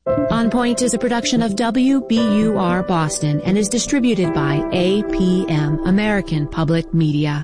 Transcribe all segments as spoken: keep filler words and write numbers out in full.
On Point is a production of W B U R Boston and is distributed by A P M, American Public Media.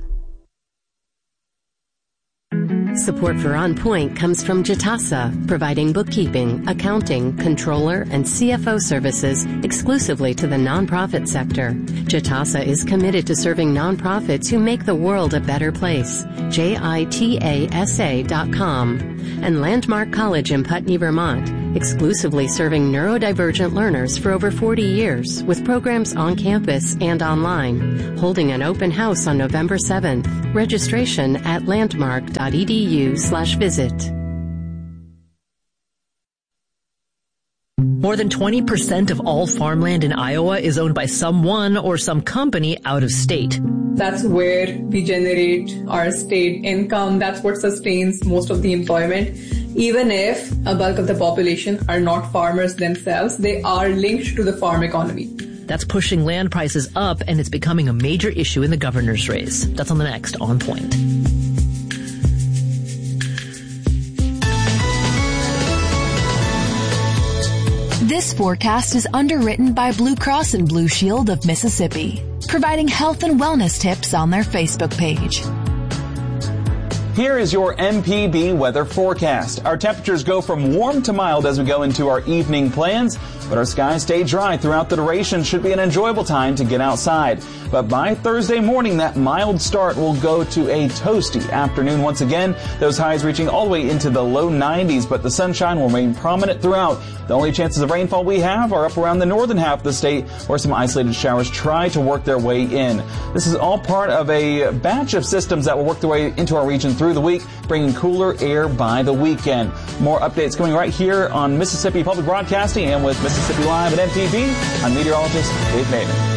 Support for On Point comes from Jitasa, providing bookkeeping, accounting, controller, and C F O services exclusively to the nonprofit sector. Jitasa is committed to serving nonprofits who make the world a better place. J I T A S A dot com. And Landmark College in Putney, Vermont, exclusively serving neurodivergent learners for over forty years with programs on campus and online. Holding an open house on November seventh. Registration at landmark dot e d u slash visit. More than twenty percent of all farmland in Iowa is owned by someone or some company out of state. That's where we generate our state income. That's what sustains most of the employment. Even if a bulk of the population are not farmers themselves, they are linked to the farm economy. That's pushing land prices up, and it's becoming a major issue in the governor's race. That's on the next On Point. This forecast is underwritten by Blue Cross and Blue Shield of Mississippi, providing health and wellness tips on their Facebook page. Here is your M P B weather forecast. Our temperatures go from warm to mild as we go into our evening plans, but our skies stay dry throughout the duration. Should be an enjoyable time to get outside. But by Thursday morning, that mild start will go to a toasty afternoon once again. Those highs reaching all the way into the low nineties, but the sunshine will remain prominent throughout. The only chances of rainfall we have are up around the northern half of the state, where some isolated showers try to work their way in. This is all part of a batch of systems that will work their way into our region through the week, bringing cooler air by the weekend. More updates coming right here on Mississippi Public Broadcasting and with Mississippi Live at M P B. I'm meteorologist Dave Maven.